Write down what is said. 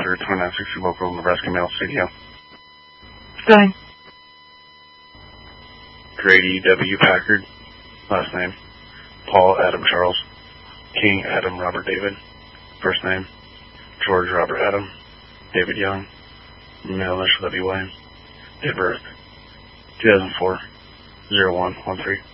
Packard, 2960 local Nebraska Mail CDO. Stein. Grady W. Packard, last name Paul Adam Charles, King Adam Robert David, first name George Robert Adam, David Young, male initial WY, date of birth 2004 0113.